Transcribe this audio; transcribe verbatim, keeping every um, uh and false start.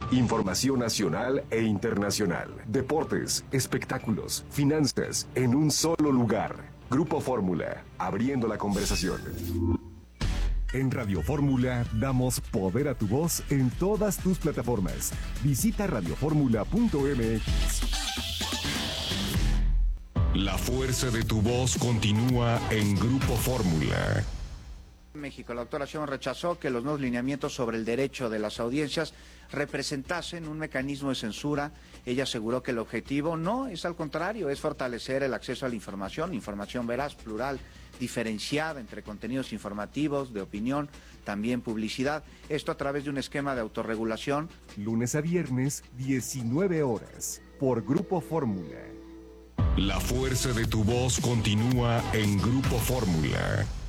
Información nacional e internacional. Deportes, espectáculos, finanzas, en un solo lugar. Grupo Fórmula, abriendo la conversación. En Radio Fórmula damos poder a tu voz en todas tus plataformas. Visita radio fórmula punto m x. La fuerza de tu voz continúa en Grupo Fórmula. México, la doctora Sheinbaum rechazó que los nuevos lineamientos sobre el derecho de las audiencias representasen un mecanismo de censura. Ella aseguró que el objetivo no es, al contrario, es fortalecer el acceso a la información, información veraz, plural, diferenciada entre contenidos informativos, de opinión, también publicidad. Esto a través de un esquema de autorregulación. Lunes a viernes, diecinueve horas, por Grupo Fórmula. La fuerza de tu voz continúa en Grupo Fórmula.